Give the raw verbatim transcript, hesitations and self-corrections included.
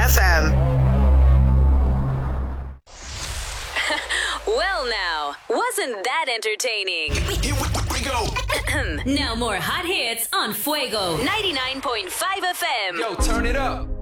F M. Well, now, wasn't that entertaining? Here we go. Now more hot hits on Fuego ninety-nine point five F M. Yo, turn it up.